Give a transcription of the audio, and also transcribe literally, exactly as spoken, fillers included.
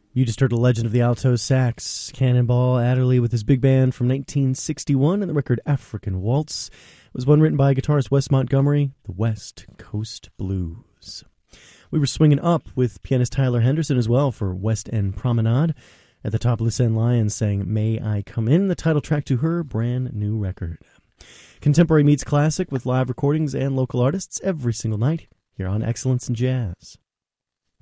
You just heard a legend of the alto sax, Cannonball Adderley with his big band from nineteen sixty-one, and the record African Waltz was one written by guitarist Wes Montgomery, the West Coast Blues. We were swinging up with pianist Tyler Henderson as well for West End Promenade. At the top, Lucien Lyons sang May I Come In, the title track to her brand new record. Contemporary meets classic with live recordings and local artists every single night here on Excellence in Jazz.